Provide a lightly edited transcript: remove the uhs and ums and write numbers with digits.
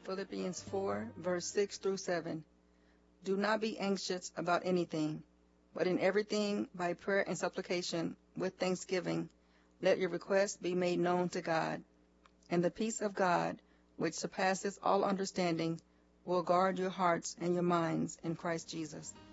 Philippians 4, verse 6 through 7. Do not be anxious about anything, but in everything by prayer and supplication with thanksgiving, let your requests be made known to God. And the peace of God, which surpasses all understanding, will guard your hearts and your minds in Christ Jesus.